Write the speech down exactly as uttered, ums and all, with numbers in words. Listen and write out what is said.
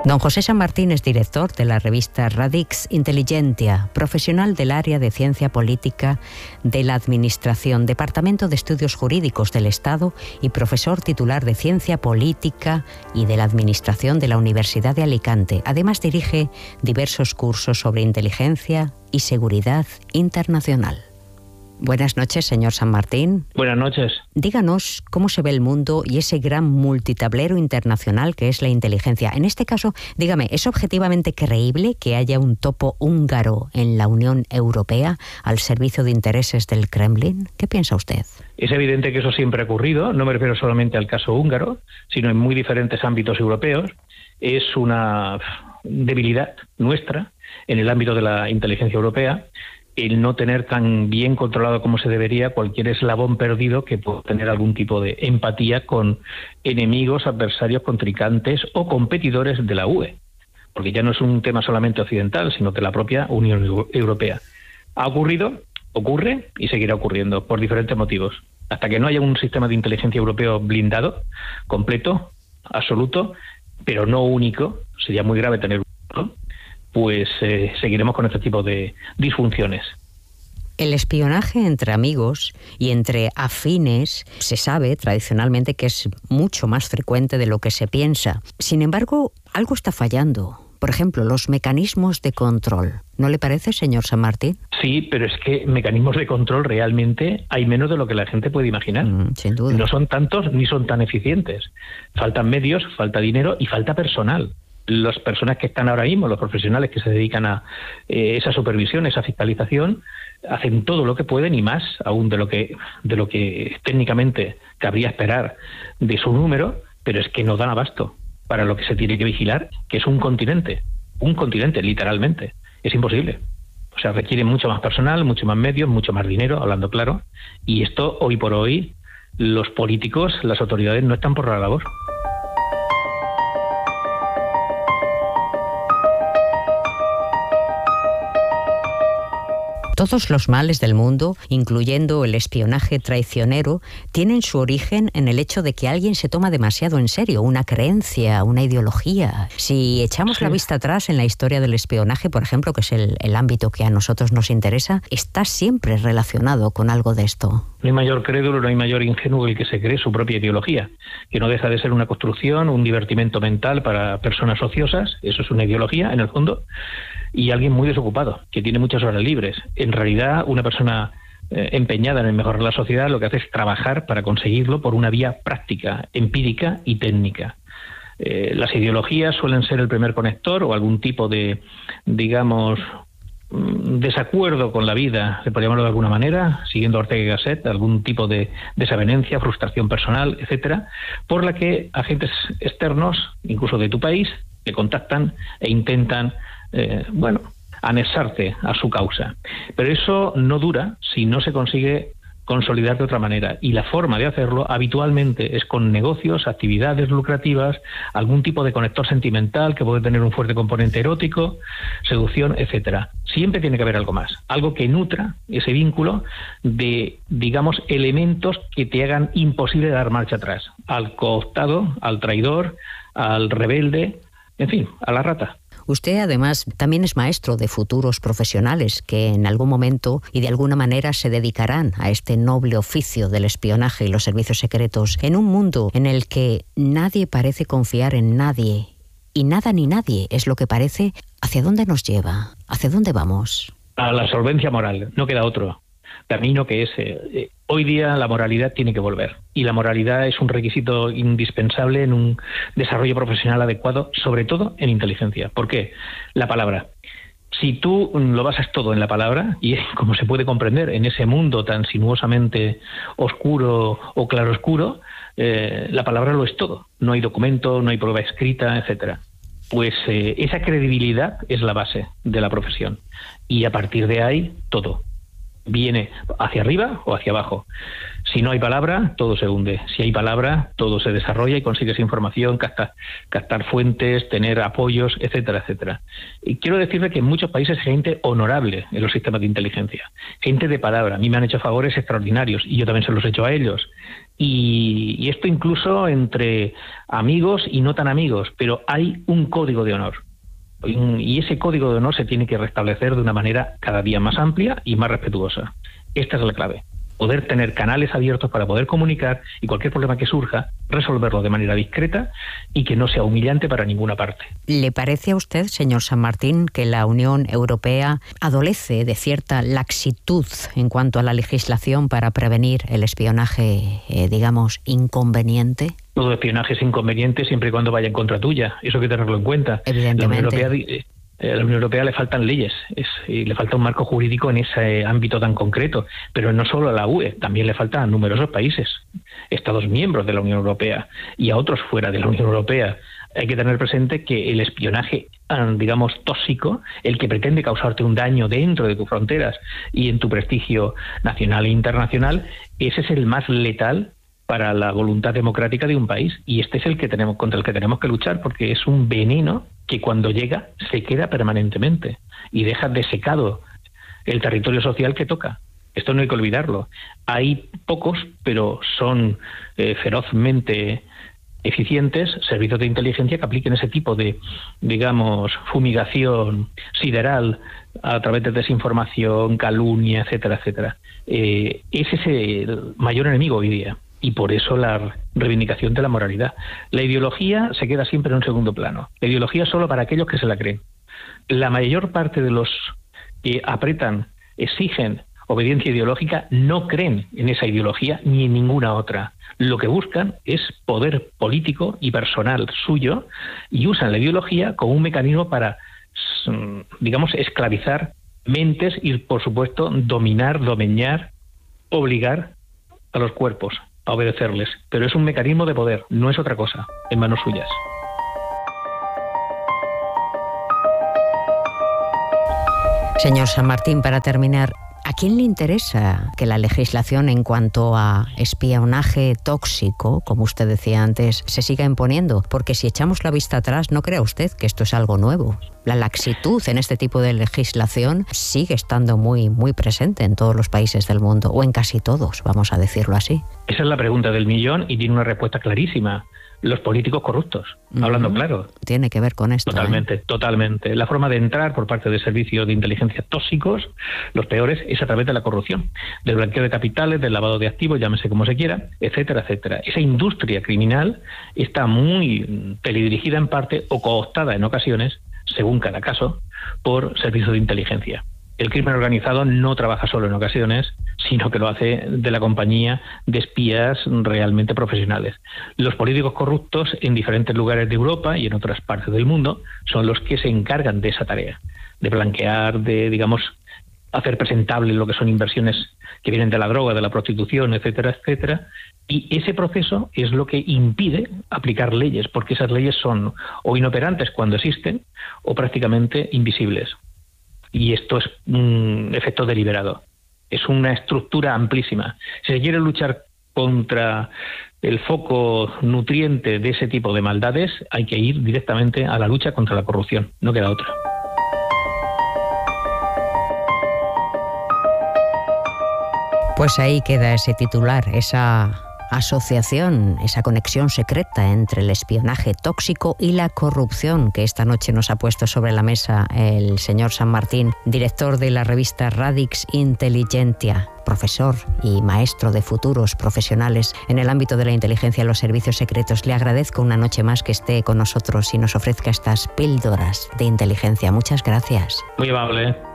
Don José San Martín es director de la revista Radix Intelligentia, profesional del área de Ciencia Política de la Administración, Departamento de Estudios Jurídicos del Estado y profesor titular de Ciencia Política y de la Administración de la Universidad de Alicante. Además dirige diversos cursos sobre inteligencia y seguridad internacional. Buenas noches, señor San Martín. Buenas noches. Díganos cómo se ve el mundo y ese gran multitablero internacional que es la inteligencia. En este caso, dígame, ¿es objetivamente creíble que haya un topo húngaro en la Unión Europea al servicio de intereses del Kremlin? ¿Qué piensa usted? Es evidente que eso siempre ha ocurrido. No me refiero solamente al caso húngaro, sino en muy diferentes ámbitos europeos. Es una debilidad nuestra en el ámbito de la inteligencia europea el no tener tan bien controlado como se debería cualquier eslabón perdido que pueda tener algún tipo de empatía con enemigos, adversarios, contrincantes o competidores de la U E. Porque ya no es un tema solamente occidental, sino de la propia Unión Europea. Ha ocurrido, ocurre y seguirá ocurriendo por diferentes motivos. Hasta que no haya un sistema de inteligencia europeo blindado, completo, absoluto, pero no único, sería muy grave tener uno, pues eh, seguiremos con este tipo de disfunciones. El espionaje entre amigos y entre afines se sabe tradicionalmente que es mucho más frecuente de lo que se piensa. Sin embargo, algo está fallando. Por ejemplo, los mecanismos de control. ¿No le parece, señor San Martín? Sí, pero es que mecanismos de control realmente hay menos de lo que la gente puede imaginar. Mm, sin duda. No son tantos ni son tan eficientes. Faltan medios, falta dinero y falta personal. Las personas que están ahora mismo, los profesionales que se dedican a eh, esa supervisión, esa fiscalización, hacen todo lo que pueden y más aún de lo que de lo que técnicamente cabría esperar de su número, pero es que no dan abasto para lo que se tiene que vigilar, que es un continente, un continente literalmente. Es imposible. O sea, requiere mucho más personal, mucho más medios, mucho más dinero, hablando claro, y esto hoy por hoy los políticos, las autoridades no están por la labor. Todos los males del mundo, incluyendo el espionaje traicionero, tienen su origen en el hecho de que alguien se toma demasiado en serio una creencia, una ideología. Si echamos sí. la vista atrás en la historia del espionaje, por ejemplo, que es el, el ámbito que a nosotros nos interesa, está siempre relacionado con algo de esto. No hay mayor crédulo, no hay mayor ingenuo que el que se cree su propia ideología, que no deja de ser una construcción, un divertimento mental para personas ociosas, eso es una ideología en el fondo, y alguien muy desocupado, que tiene muchas horas libres. En realidad, una persona eh, empeñada en el mejorar la sociedad lo que hace es trabajar para conseguirlo por una vía práctica, empírica y técnica. Eh, las ideologías suelen ser el primer conector o algún tipo de, digamos, desacuerdo con la vida, se puede llamarlo de alguna manera, siguiendo Ortega y Gasset, algún tipo de desavenencia, frustración personal, etcétera, por la que agentes externos, incluso de tu país, te contactan e intentan Eh, bueno, anexarte a su causa. Pero eso no dura si no se consigue consolidar de otra manera. Y la forma de hacerlo habitualmente es con negocios, actividades lucrativas, algún tipo de conector sentimental que puede tener un fuerte componente erótico, seducción, etcétera. Siempre tiene que haber algo más, algo que nutra ese vínculo de, digamos, elementos que te hagan imposible dar marcha atrás. Al cooptado, al traidor, al rebelde, en fin, a la rata. Usted, además, también es maestro de futuros profesionales que en algún momento y de alguna manera se dedicarán a este noble oficio del espionaje y los servicios secretos en un mundo en el que nadie parece confiar en nadie y nada ni nadie es lo que parece. ¿Hacia dónde nos lleva? ¿Hacia dónde vamos? A la solvencia moral, no queda otro camino que ese. Eh, hoy día la moralidad tiene que volver y la moralidad es un requisito indispensable en un desarrollo profesional adecuado, sobre todo en inteligencia. ¿Por qué? La palabra. Si tú lo basas todo en la palabra, y como se puede comprender en ese mundo tan sinuosamente oscuro o claroscuro, eh, la palabra lo es todo. No hay documento, no hay prueba escrita, etcétera. Pues eh, esa credibilidad es la base de la profesión y a partir de ahí todo viene hacia arriba o hacia abajo. Si no hay palabra, todo se hunde. Si hay palabra, todo se desarrolla y consigues información, captar, captar fuentes, tener apoyos, etcétera, etcétera. Y quiero decirle que en muchos países hay gente honorable en los sistemas de inteligencia, gente de palabra. A mí me han hecho favores extraordinarios y yo también se los he hecho a ellos. Y, y esto incluso entre amigos y no tan amigos, pero hay un código de honor. Y ese código de honor se tiene que restablecer de una manera cada día más amplia y más respetuosa. Esta es la clave. Poder tener canales abiertos para poder comunicar y cualquier problema que surja, resolverlo de manera discreta y que no sea humillante para ninguna parte. ¿Le parece a usted, señor San Martín, que la Unión Europea adolece de cierta laxitud en cuanto a la legislación para prevenir el espionaje, eh, digamos, inconveniente? Todo espionaje es inconveniente siempre y cuando vaya en contra tuya. Eso hay que tenerlo en cuenta. Evidentemente. La Unión Europea, a la Unión Europea le faltan leyes, es, y le falta un marco jurídico en ese ámbito tan concreto, pero no solo a la U E, también le falta a numerosos países, Estados miembros de la Unión Europea y a otros fuera de la Unión Europea. Hay que tener presente que el espionaje, digamos, tóxico, el que pretende causarte un daño dentro de tus fronteras y en tu prestigio nacional e internacional, ese es el más letal para la voluntad democrática de un país, y este es el que tenemos contra el que tenemos que luchar, porque es un veneno que cuando llega se queda permanentemente y deja desecado el territorio social que toca. Esto no hay que olvidarlo. Hay pocos, pero son eh, ferozmente eficientes servicios de inteligencia que apliquen ese tipo de, digamos, fumigación sideral a través de desinformación, calumnia, etcétera, etcétera. Eh, ese es el mayor enemigo hoy día. Y por eso la reivindicación de la moralidad. La ideología se queda siempre en un segundo plano. La ideología es solo para aquellos que se la creen. La mayor parte de los que apretan, exigen obediencia ideológica, no creen en esa ideología ni en ninguna otra. Lo que buscan es poder político y personal suyo y usan la ideología como un mecanismo para, digamos, esclavizar mentes y, por supuesto, dominar, domeñar, obligar a los cuerpos a obedecerles, pero es un mecanismo de poder, no es otra cosa, en manos suyas. Señor San Martín, para terminar, ¿a quién le interesa que la legislación en cuanto a espionaje tóxico, como usted decía antes, se siga imponiendo? Porque si echamos la vista atrás, no crea usted que esto es algo nuevo. La laxitud en este tipo de legislación sigue estando muy, muy presente en todos los países del mundo, o en casi todos, vamos a decirlo así. Esa es la pregunta del millón y tiene una respuesta clarísima. Los políticos corruptos, uh-huh. Hablando claro. Tiene que ver con esto. Totalmente, ¿eh? totalmente. La forma de entrar por parte de servicios de inteligencia tóxicos, los peores, es a través de la corrupción, del blanqueo de capitales, del lavado de activos, llámese como se quiera, etcétera, etcétera. Esa industria criminal está muy teledirigida en parte o cooptada en ocasiones, según cada caso, por servicios de inteligencia. El crimen organizado no trabaja solo en ocasiones, sino que lo hace de la compañía de espías realmente profesionales. Los políticos corruptos en diferentes lugares de Europa y en otras partes del mundo son los que se encargan de esa tarea, de blanquear, de, digamos, hacer presentable lo que son inversiones que vienen de la droga, de la prostitución, etcétera, etcétera. Y ese proceso es lo que impide aplicar leyes, porque esas leyes son o inoperantes cuando existen o prácticamente invisibles. Y esto es un efecto deliberado. Es una estructura amplísima. Si se quiere luchar contra el foco nutriente de ese tipo de maldades, hay que ir directamente a la lucha contra la corrupción. No queda otra. Pues ahí queda ese titular, esa asociación, esa conexión secreta entre el espionaje tóxico y la corrupción que esta noche nos ha puesto sobre la mesa el señor San Martín, director de la revista Radix Intelligentia, profesor y maestro de futuros profesionales en el ámbito de la inteligencia y los servicios secretos. Le agradezco una noche más que esté con nosotros y nos ofrezca estas píldoras de inteligencia. Muchas gracias. Muy amable.